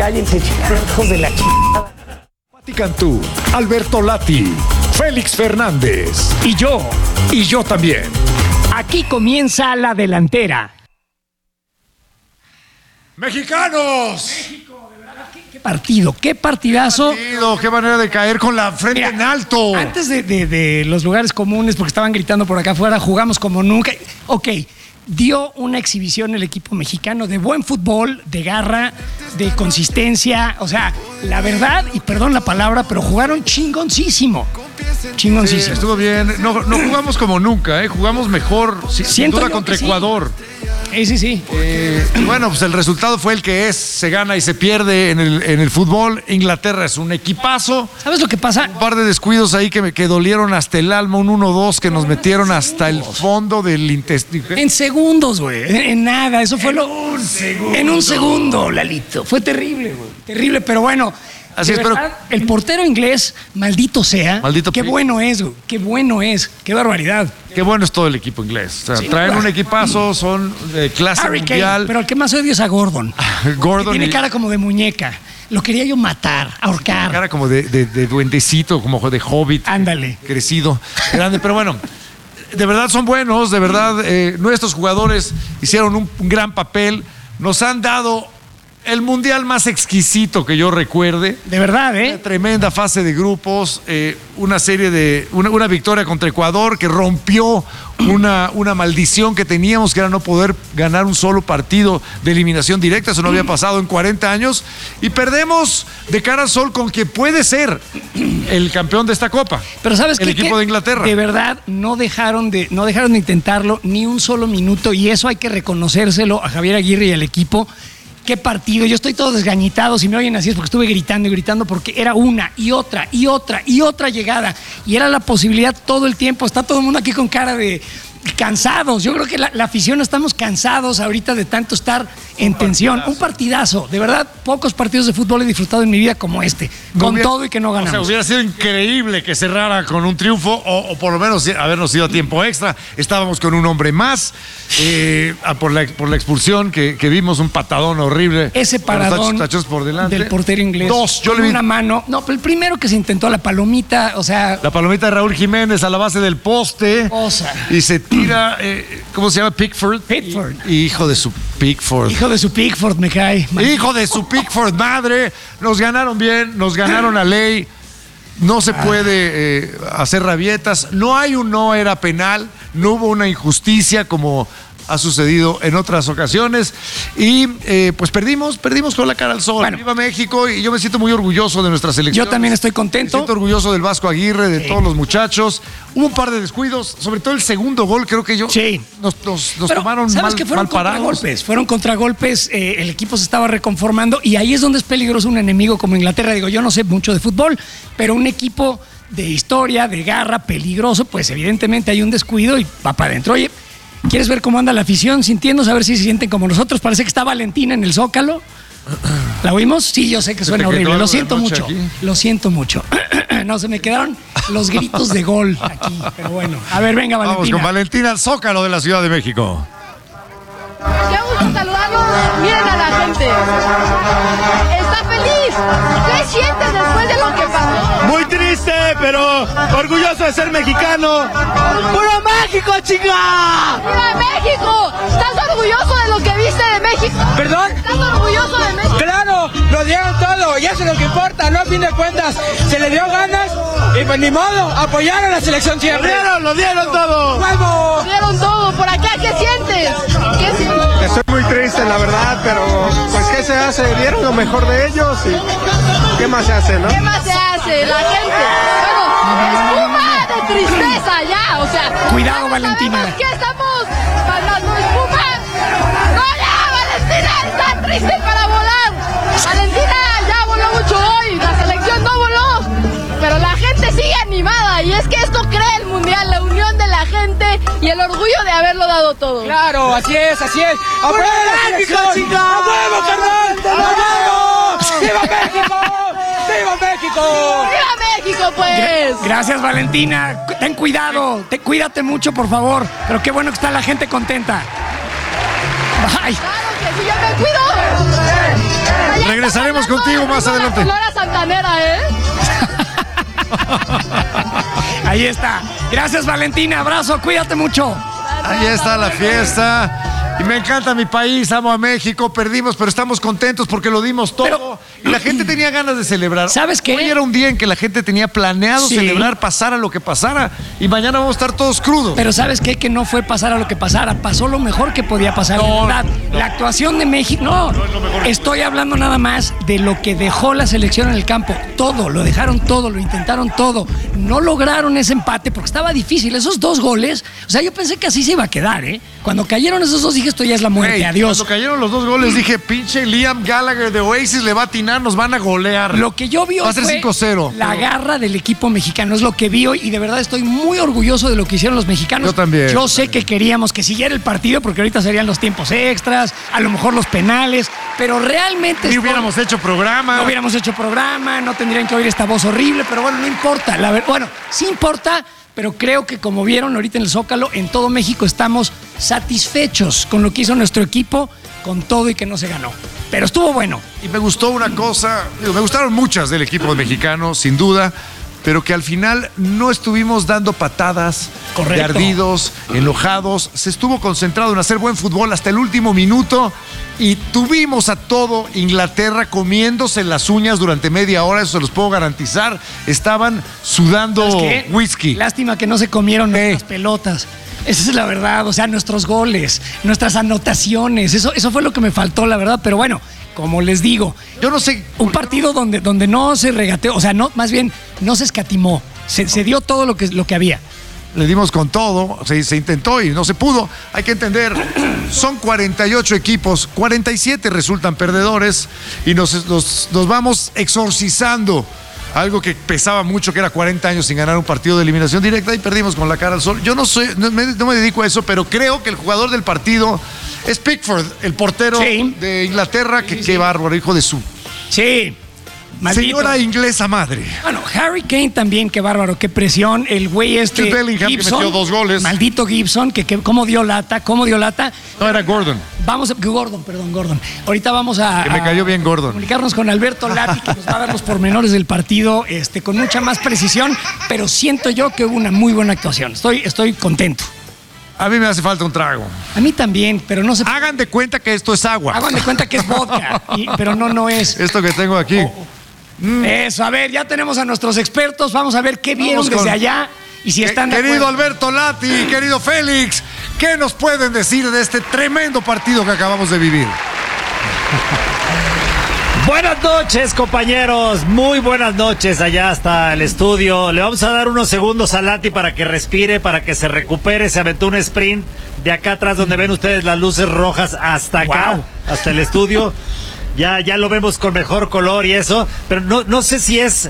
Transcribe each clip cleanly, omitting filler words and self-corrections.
cállense, hijos de la chingada. Pati Cantú, Alberto Lati, Félix Fernández Y yo también. Aquí comienza la delantera. ¡Mexicanos! Qué partido, qué partidazo. Qué manera de caer con la frente Mira, en alto. Antes de los lugares comunes, porque estaban gritando por acá afuera, jugamos como nunca. Ok, dio una exhibición el equipo mexicano de buen fútbol, de garra, de consistencia. O sea, la verdad, y perdón la palabra, pero jugaron chingoncísimo. Chingoncísimo. Sí, estuvo bien. No jugamos como nunca, jugamos mejor, sin duda, contra Ecuador. Sí. Bueno, pues el resultado fue el que es. Se gana y se pierde en el fútbol. Inglaterra es un equipazo. ¿Sabes lo que pasa? Un par de descuidos ahí que dolieron hasta el alma. Un 1-2 que nos metieron hasta el fondo del intestino. En segundos, güey. En nada. Eso fue en un segundo, Lalito. Fue terrible, güey. Terrible, pero bueno. Así es, verdad, pero el portero inglés, maldito sea. Qué bueno es, güey. Qué bueno es. Qué barbaridad. Qué bueno es todo el equipo inglés. O sea, Sí, traen un equipazo, son de clase Harry mundial. Kane, pero el que más odio es a Gordon. Gordon Tiene cara como de muñeca. Lo quería yo matar, ahorcar. Cara como de duendecito, como de hobbit. Ándale. Crecido, grande, pero bueno. De verdad son buenos, de verdad. Nuestros jugadores hicieron un gran papel. Nos han dado el mundial más exquisito que yo recuerde. De verdad, Una tremenda fase de grupos, una victoria contra Ecuador que rompió una maldición que teníamos, que era no poder ganar un solo partido de eliminación directa. Eso no había pasado en 40 años. Y perdemos de cara al sol con quien puede ser el campeón de esta Copa. Pero ¿sabes qué? El equipo de Inglaterra. De verdad, no dejaron de intentarlo ni un solo minuto, y eso hay que reconocérselo a Javier Aguirre y al equipo. Qué partido. Yo estoy todo desgañitado. Si me oyen así es porque estuve gritando y gritando, porque era una y otra y otra y otra llegada. Y era la posibilidad todo el tiempo. Está todo el mundo aquí con cara de cansados. Yo creo que la afición estamos cansados ahorita de tanto estar en tensión. Un partidazo. De verdad, pocos partidos de fútbol he disfrutado en mi vida como este. Con todo y que no ganamos. O sea, hubiera sido increíble que cerrara con un triunfo o por lo menos habernos ido a tiempo extra. Estábamos con un hombre más. Por la expulsión que vimos, un patadón horrible. Ese paradón tachos por delante. del portero inglés. Yo le vi una mano. No, pero el primero que se intentó, la palomita, o sea. La palomita de Raúl Jiménez a la base del poste. Y se tira, ¿cómo se llama? Pickford. Hijo de su Pickford. Hijo de su Pickford, me cae. Hijo de su Pickford, madre. Nos ganaron bien, nos ganaron a ley. No se puede hacer rabietas. No hay no era penal. No hubo una injusticia como ha sucedido en otras ocasiones. Y pues perdimos con la cara al sol. Bueno. Viva México, y yo me siento muy orgulloso de nuestra selección. Yo también estoy contento. Me siento orgulloso del Vasco Aguirre, de todos los muchachos. Hubo un par de descuidos, sobre todo el segundo gol, creo que nos tomaron ¿sabes que fueron mal parados? Contragolpes, fueron contragolpes, el equipo se estaba reconformando, y ahí es donde es peligroso un enemigo como Inglaterra. Digo, yo no sé mucho de fútbol, pero un equipo de historia, de garra, peligroso, pues evidentemente hay un descuido y va para adentro. Oye, ¿quieres ver cómo anda la afición sintiendo? A ver si se sienten como nosotros. Parece que está Valentina en el Zócalo. ¿La oímos? Sí, yo sé que suena horrible. Lo siento mucho. Lo siento mucho. No, se me quedaron los gritos de gol aquí. Pero bueno, a ver, venga, Valentina. Vamos con Valentina al Zócalo de la Ciudad de México. Qué gusto saludarlos. Miren a la gente. Está feliz. ¿Qué sientes después de lo que pasó? Muy triste, pero orgulloso de ser mexicano. ¡Puro México, chinga! ¡Viva México! ¿Estás orgulloso de lo que viste de México? ¿Perdón? ¿Estás orgulloso de México? Claro, nos dieron todo y eso es lo que importa, ¿no? A fin de cuentas, se le dio ganas y pues ni modo, apoyaron a la selección siempre. Lo dieron todo. ¡Vamos! Dieron todo. Por acá, ¿qué sientes? ¿Qué sientes? Estoy muy triste, la verdad, pero pues ¿qué se hace? Dieron lo mejor de ellos y ¿qué más se hace, no? ¿Qué más se hace? La gente. Bueno, espuma de tristeza ya, o sea. Cuidado, Valentina. ¿Qué estamos mandando espuma? ¡No, ya, Valentina! ¡Está triste para volar! Valentina ya voló mucho hoy, la selección no voló, pero la gente sigue animada, y es que esto crea el mundial, la unión de la gente y el orgullo de haberlo dado todo. Claro, así es, así es. ¡Apoya la México, chinga! ¡A huevo, carnal! ¡A huevo! ¡Viva México! ¡Viva México! ¡Viva México, pues! Gracias, Valentina. Ten cuidado, cuídate mucho, por favor. Pero qué bueno que está la gente contenta. Bye. Claro que sí, yo me cuido. Regresaremos contigo más adelante. Sonora Santanera, Ahí está. Gracias, Valentina. Abrazo, cuídate mucho. Ahí está la fiesta. Y me encanta mi país, amo a México, perdimos, pero estamos contentos porque lo dimos todo. Y la gente tenía ganas de celebrar. ¿Sabes qué? Hoy era un día en que la gente tenía planeado celebrar, pasara lo que pasara. Y mañana vamos a estar todos crudos. Pero ¿sabes qué? Que no fue pasar a lo que pasara. Pasó lo mejor que podía pasar. No, de verdad. no. La actuación de México. No, estoy hablando nada más de lo que dejó la selección en el campo. Todo, lo dejaron todo, lo intentaron todo. No lograron ese empate porque estaba difícil. Esos 2 goles, o sea, yo pensé que así se iba a quedar, ¿eh? Cuando cayeron esos 2 dije, esto ya es la muerte. Hey, Adiós. Cuando cayeron los 2 goles dije, pinche Liam Gallagher de Oasis le va a atinar, nos van a golear. Lo que yo vi va a ser fue 5-0. la garra del equipo mexicano, es lo que vi hoy y de verdad estoy muy orgulloso de lo que hicieron los mexicanos. Yo también. Yo sé que queríamos que siguiera el partido porque ahorita serían los tiempos extras, a lo mejor los penales, pero realmente... Ni hubiéramos hecho programa. No hubiéramos hecho programa, no tendrían que oír esta voz horrible, pero bueno, no importa. Bueno, sí importa, pero creo que como vieron ahorita en el Zócalo, en todo México estamos satisfechos con lo que hizo nuestro equipo, con todo y que no se ganó. Pero estuvo bueno. Y me gustó una cosa, me gustaron muchas del equipo mexicano, sin duda, pero que al final no estuvimos dando patadas, Correcto. ardidos, enojados. Se estuvo concentrado en hacer buen fútbol hasta el último minuto y tuvimos a todo Inglaterra comiéndose las uñas durante media hora, eso se los puedo garantizar. Estaban sudando ¿Sabes qué? whisky. Lástima que no se comieron nuestras pelotas. Esa es la verdad, o sea, nuestros goles, nuestras anotaciones, eso fue lo que me faltó, la verdad, pero bueno, como les digo, Yo no sé. un partido donde no se regateó, o sea, no, más bien no se escatimó, se dio todo lo que había. Le dimos con todo, se intentó y no se pudo. Hay que entender, son 48 equipos, 47 resultan perdedores y nos vamos exorcizando. Algo que pesaba mucho, que era 40 años sin ganar un partido de eliminación directa y perdimos con la cara al sol. Yo no me dedico a eso, pero creo que el jugador del partido es Pickford, el portero de Inglaterra. Qué bárbaro, hijo de su... Sí. Maldito. Señora inglesa madre. Bueno, Harry Kane también, qué bárbaro, qué presión. El güey Jude Bellingham, que metió 2 goles. Maldito Gibson, que cómo dio lata. No, era Gordon. Gordon. Ahorita vamos a... Que me cayó bien Gordon. Comunicarnos con Alberto Lati, que nos va a dar los pormenores del partido con mucha más precisión, pero siento yo que hubo una muy buena actuación. Estoy contento. A mí me hace falta un trago. A mí también, pero no se... Hagan de cuenta que esto es agua. Hagan de cuenta que es vodka, pero no es. Esto que tengo aquí. Eso, a ver, ya tenemos a nuestros expertos, vamos a ver qué vieron desde allá y si están de Querido acuerdo. Alberto Lati, querido Félix, ¿qué nos pueden decir de este tremendo partido que acabamos de vivir? Buenas noches, compañeros. Muy buenas noches allá hasta el estudio. Le vamos a dar unos segundos a Lati para que respire, para que se recupere. Se aventó un sprint de acá atrás donde ven ustedes las luces rojas hasta acá, Wow. hasta el estudio. Ya lo vemos con mejor color y eso, pero no sé si es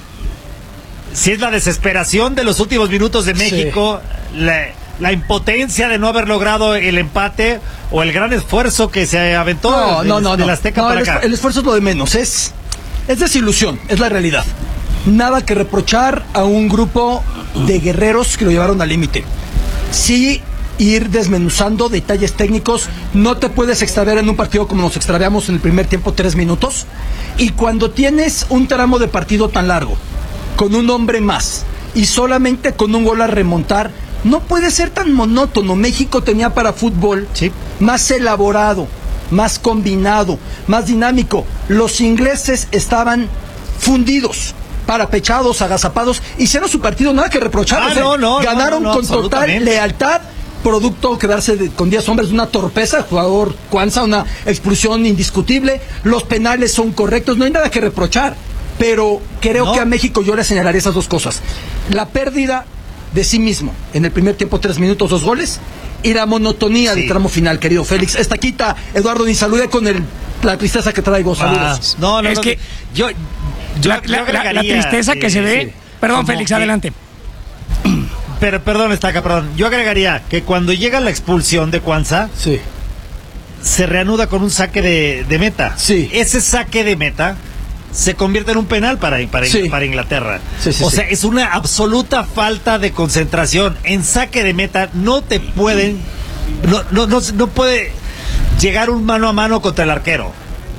la desesperación de los últimos minutos de México, la impotencia de no haber logrado el empate o el gran esfuerzo que se aventó del Azteca para acá. El esfuerzo es lo de menos, es desilusión, es la realidad. Nada que reprochar a un grupo de guerreros que lo llevaron al límite. Sí, ir desmenuzando detalles técnicos. No te puedes extraviar en un partido como nos extraviamos en el primer tiempo, 3 minutos. Y cuando tienes un tramo de partido tan largo, con un hombre más y solamente con un gol a remontar, no puede ser tan monótono. México tenía para fútbol más elaborado, más combinado, más dinámico. Los ingleses estaban fundidos, parapechados, agazapados, hicieron su partido, nada que reprochar. Ganaron con total lealtad, producto quedarse con 10 hombres de una torpeza, el jugador Cuanza, una expulsión indiscutible. Los penales son correctos, no hay nada que reprochar, pero creo que a México yo le señalaría esas 2 cosas: la pérdida de sí mismo en el primer tiempo, 3 minutos, 2 goles, y la monotonía del tramo final, querido Félix. Esta quita, Eduardo, ni salude con la tristeza que traigo. Saludos. Es que yo la tristeza que se ve. Perdón, Félix, adelante. Pero perdón. Yo agregaría que cuando llega la expulsión de Cuanza, se reanuda con un saque de meta. Ese saque de meta se convierte en un penal para Inglaterra. O sea, es una absoluta falta de concentración. En saque de meta no te pueden, no puede llegar un mano a mano contra el arquero.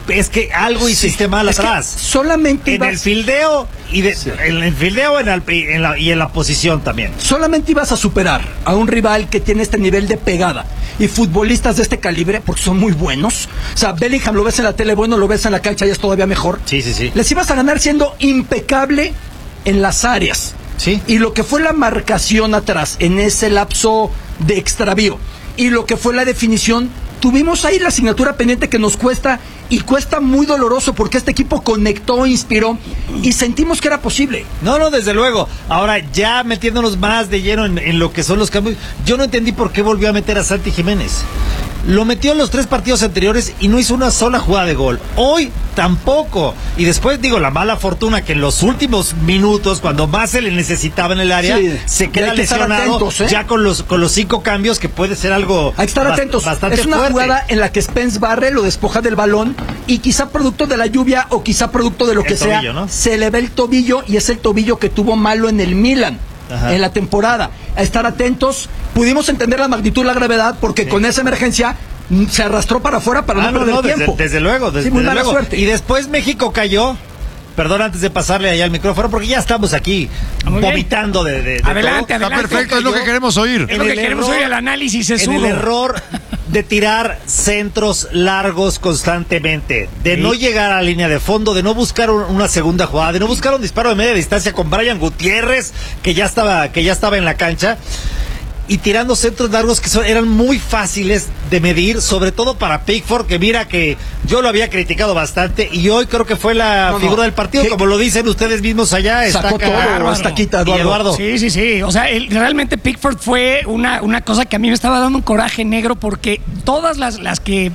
es que algo hiciste mal atrás. Solamente en el fildeo y en el fildeo y en la posición también. Solamente ibas a superar a un rival que tiene este nivel de pegada y futbolistas de este calibre, porque son muy buenos. O sea, Bellingham lo ves en la tele bueno, lo ves en la cancha y es todavía mejor. Sí. Les ibas a ganar siendo impecable en las áreas. Sí. Y lo que fue la marcación atrás en ese lapso de extravío y lo que fue la definición, tuvimos ahí la asignatura pendiente que nos cuesta y cuesta muy doloroso porque este equipo conectó, inspiró y sentimos que era posible. No, desde luego. Ahora ya metiéndonos más de lleno en lo que son los cambios, yo no entendí por qué volvió a meter a Santi Jiménez. Lo metió en los 3 partidos anteriores y no hizo una sola jugada de gol. Hoy tampoco. Y después, la mala fortuna que en los últimos minutos, cuando más se le necesitaba en el área, se queda lesionado atentos, ya con los 5 cambios, que puede ser algo hay que estar atentos. Bastante es una fuerte. Jugada en la que Spence barre, lo despoja del balón y quizá producto de la lluvia o quizá producto de lo que sea, tobillo, ¿no? Se le ve el tobillo y es el tobillo que tuvo malo en el Milan. Ajá. En la temporada, a estar atentos. Pudimos entender la magnitud, la gravedad, porque con esa emergencia se arrastró para afuera para no perder tiempo. Desde luego, desde muy mala luego. Suerte. Y después México cayó. Perdón, antes de pasarle allá el micrófono, porque ya estamos aquí vomitando de adelante, todo. Está perfecto, es lo que queremos oír. Es lo que queremos oír, el análisis es en el error de tirar centros largos constantemente, de no llegar a la línea de fondo, de no buscar una segunda jugada, de no buscar un disparo de media distancia con Brian Gutiérrez, que ya estaba en la cancha. Y tirando centros largos que eran muy fáciles de medir, sobre todo para Pickford, que mira que yo lo había criticado bastante y hoy creo que fue la figura del partido, como lo dicen ustedes mismos allá. Sacó todo, hasta quita Eduardo. Sí. O sea, realmente Pickford fue una cosa que a mí me estaba dando un coraje negro, porque todas las que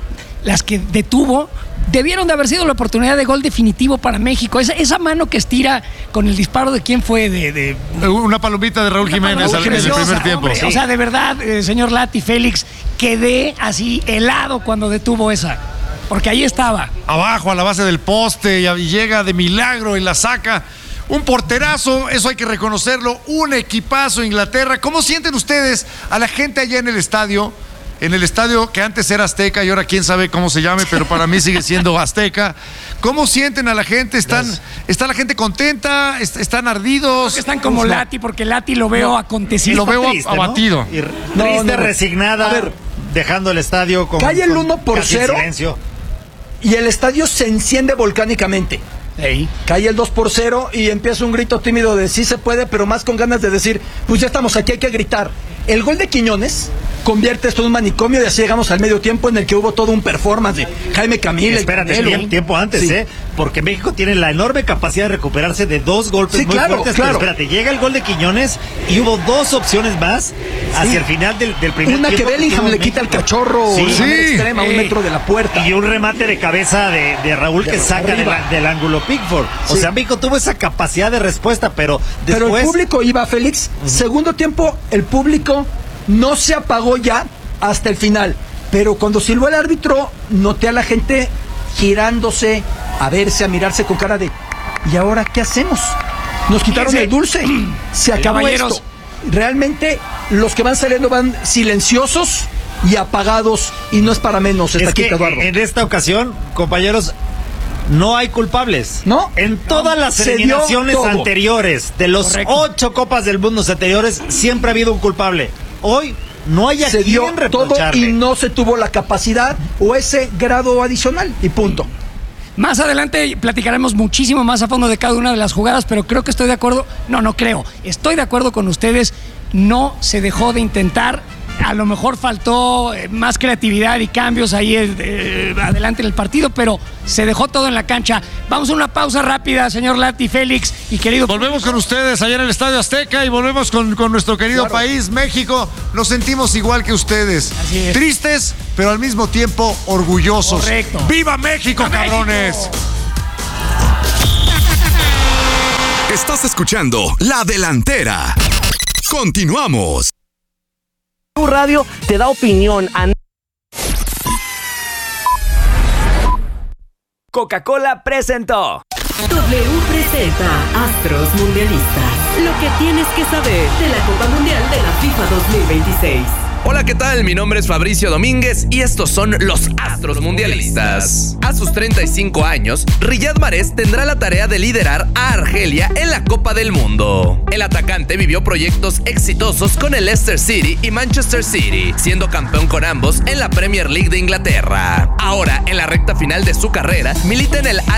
detuvo debieron de haber sido la oportunidad de gol definitivo para México. Esa mano que estira con el disparo de quién fue, una palomita de Raúl Jiménez en el primer tiempo. Hombre, o sea, de verdad, señor Lati, Félix, quedé así helado cuando detuvo esa. Porque ahí estaba. Abajo, a la base del poste, y llega de milagro y la saca. Un porterazo, eso hay que reconocerlo. Un equipazo Inglaterra. ¿Cómo sienten ustedes a la gente allá en el estadio? En el estadio que antes era Azteca y ahora quién sabe cómo se llame, pero para mí sigue siendo Azteca. ¿Cómo sienten a la gente? ¿Está la gente contenta? ¿Están ardidos? Creo que están como Lati, porque Lati lo veo acontecido. Lo veo triste, abatido. ¿no? Triste, resignada, dejando el estadio con cae el 1-0 silencio. Y el estadio se enciende volcánicamente. Ey. Cae el 2-0 y empieza un grito tímido de sí se puede, pero más con ganas de decir, pues ya estamos aquí, hay que gritar. El gol de Quiñones convierte esto en un manicomio y así llegamos al medio tiempo en el que hubo todo un performance de Jaime Camil. Espérate, el tiempo antes, sí. Porque México tiene la enorme capacidad de recuperarse de 2 golpes muy fuertes. Pero espérate, llega el gol de Quiñones y hubo 2 opciones más hacia el final del primer una tiempo. Una que Bellingham le quita el cachorro de manera extrema a 1 metro de la puerta. Y un remate de cabeza de Raúl que saca del ángulo Pickford. O sea, México tuvo esa capacidad de respuesta, pero después... Pero el público iba, Félix. Segundo tiempo, el público no se apagó ya hasta el final. Pero cuando silbó el árbitro, noté a la gente girándose, a verse, a mirarse con cara de ¿y ahora qué hacemos? Nos quitaron el dulce. Se acabó esto. Realmente los que van saliendo van silenciosos y apagados, y no es para menos. Es que en esta ocasión, compañeros, no hay culpables. ¿No? En todas las eliminaciones anteriores, de los 8 Copas del Mundo anteriores, siempre ha habido un culpable. Hoy no hay a se dio quien todo reprocharle. Y no se tuvo la capacidad o ese grado adicional, y punto. Más adelante platicaremos muchísimo más a fondo de cada una de las jugadas, pero creo que estoy de acuerdo. Estoy de acuerdo con ustedes. No se dejó de intentar. A lo mejor faltó más creatividad y cambios ahí adelante en el partido, pero se dejó todo en la cancha. Vamos a una pausa rápida, señor Lati, Félix y querido. Volvemos con ustedes allá en el Estadio Azteca y volvemos con nuestro querido país, México. Nos sentimos igual que ustedes. Así es. Tristes, pero al mismo tiempo orgullosos. Correcto. ¡Viva México, ¡Viva cabrones! México! Estás escuchando La Delantera. Continuamos. Radio te da opinión. Coca-Cola presentó. W presenta Astros Mundialistas. Lo que tienes que saber de la Copa Mundial de la FIFA 2026. Hola, ¿qué tal? Mi nombre es Fabricio Domínguez y estos son los Astros Mundialistas. A sus 35 años, Riyad Mahrez tendrá la tarea de liderar a Argelia en la Copa del Mundo. El atacante vivió proyectos exitosos con el Leicester City y Manchester City, siendo campeón con ambos en la Premier League de Inglaterra. Ahora, en la recta final de su carrera, milita en el